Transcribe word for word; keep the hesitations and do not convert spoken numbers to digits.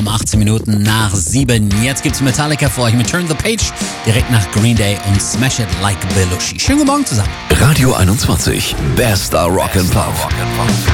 Um achtzehn Minuten nach sieben. Jetzt gibt's Metallica für euch mit Turn the Page, direkt nach Green Day und Smash It Like Belushi. Schönen guten Morgen zusammen. Radio einundzwanzig, bester Rock and Pop.